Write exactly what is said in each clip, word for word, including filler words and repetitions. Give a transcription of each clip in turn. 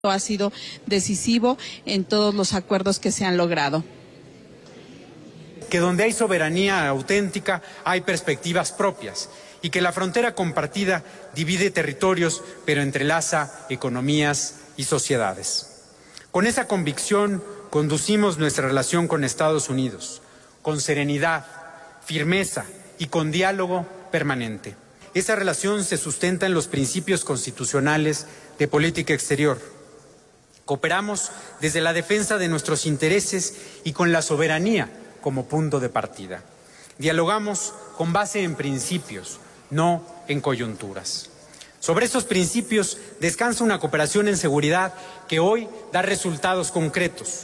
ha sido decisivo en todos los acuerdos que se han logrado. Que donde hay soberanía auténtica hay perspectivas propias y que la frontera compartida divide territorios pero entrelaza economías y sociedades. Con esa convicción conducimos nuestra relación con Estados Unidos, con serenidad, firmeza y con diálogo permanente. Esa relación se sustenta en los principios constitucionales de política exterior. Cooperamos desde la defensa de nuestros intereses y con la soberanía como punto de partida. Dialogamos con base en principios, no en coyunturas. Sobre esos principios descansa una cooperación en seguridad que hoy da resultados concretos.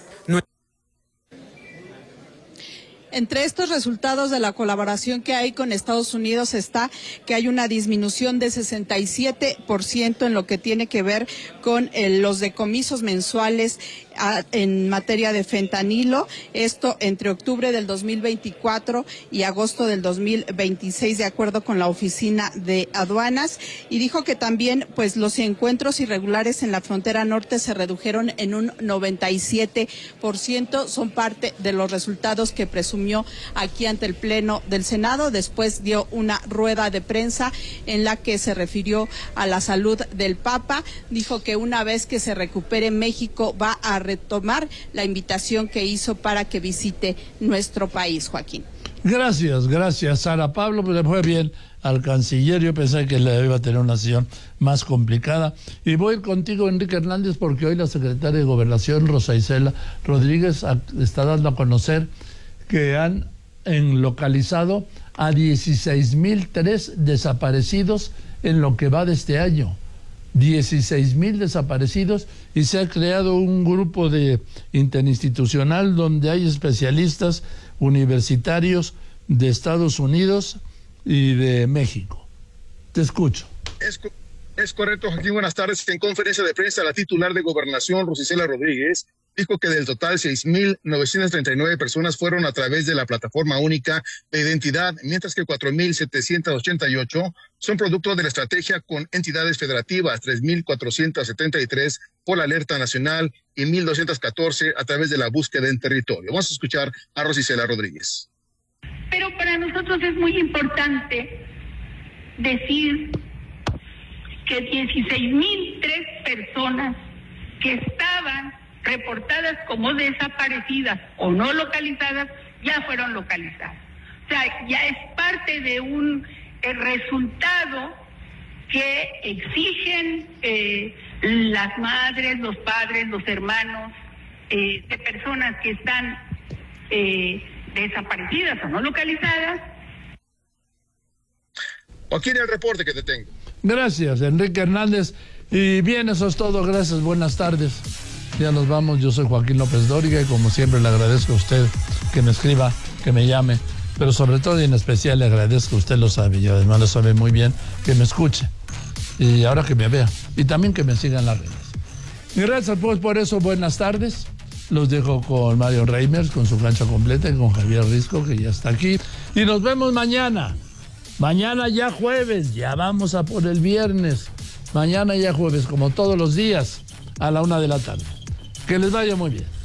Entre estos resultados de la colaboración que hay con Estados Unidos está que hay una disminución de sesenta y siete por ciento en lo que tiene que ver con eh, los decomisos mensuales a, en materia de fentanilo, esto entre octubre del dos mil veinticuatro y agosto del dos mil veintiséis, de acuerdo con la Oficina de Aduanas, y dijo que también pues los encuentros irregulares en la frontera norte se redujeron en un noventa y siete por ciento, son parte de los resultados que presumió aquí ante el Pleno del Senado. Después dio una rueda de prensa en la que se refirió a la salud del Papa. Dijo que una vez que se recupere México va a retomar la invitación que hizo para que visite nuestro país, Joaquín. Gracias, gracias, Sara. Pablo, pues le fue bien al canciller. Yo pensé que le iba a tener una sesión más complicada. Y voy a ir contigo, Enrique Hernández, porque hoy la secretaria de Gobernación, Rosa Isela Rodríguez, está dando a conocer que han localizado a dieciséis mil tres desaparecidos en lo que va de este año. dieciséis mil desaparecidos, y se ha creado un grupo de interinstitucional donde hay especialistas universitarios de Estados Unidos y de México. Te escucho. Es, es correcto, Joaquín. Buenas tardes. En conferencia de prensa, la titular de Gobernación, Rosa Isela Rodríguez, dijo que del total seis mil novecientas treinta y nueve personas fueron a través de la plataforma única de identidad, mientras que cuatro mil setecientas ochenta y ocho son producto de la estrategia con entidades federativas, tres mil cuatrocientas setenta y tres por la alerta nacional y mil doscientas catorce a través de la búsqueda en territorio. Vamos a escuchar a Rosa Isela Rodríguez. Pero para nosotros es muy importante decir que dieciséis mil tres personas que estaban reportadas como desaparecidas o no localizadas, ya fueron localizadas. O sea, ya es parte de un eh, resultado que exigen eh, las madres, los padres, los hermanos eh, de personas que están eh, desaparecidas o no localizadas. Aquí en el reporte que te tengo. Gracias, Enrique Hernández. Y bien, eso es todo. Gracias, buenas tardes. Ya nos vamos. Yo soy Joaquín López Dóriga y como siempre le agradezco a usted que me escriba, que me llame, pero sobre todo y en especial le agradezco, usted lo sabe, y además lo sabe muy bien, que me escuche y ahora que me vea y también que me siga en las redes. Gracias pues por eso, buenas tardes. Los dejo con Mario Reimers, con su cancha completa, y con Javier Risco, que ya está aquí, y nos vemos mañana. Mañana ya jueves, ya vamos a por el viernes. Mañana ya jueves, como todos los días, a la una de la tarde. Que les vaya muy bien.